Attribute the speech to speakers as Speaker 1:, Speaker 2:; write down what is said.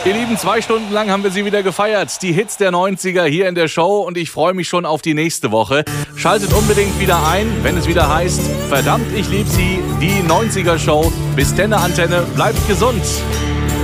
Speaker 1: Ihr Lieben, 2 Stunden lang haben wir sie wieder gefeiert. Die Hits der 90er hier in der Show und ich freue mich schon auf die nächste Woche. Schaltet unbedingt wieder ein, wenn es wieder heißt, verdammt, ich lieb sie, die 90er Show. Bis denn, Antenne, bleibt gesund.